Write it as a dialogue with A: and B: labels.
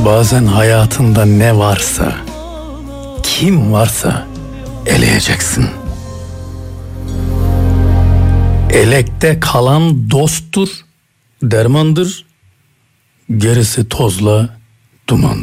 A: Bazen hayatında ne varsa, kim varsa eleyeceksin. Elekte kalan dosttur, dermandır. Gerisi tozla dumandır.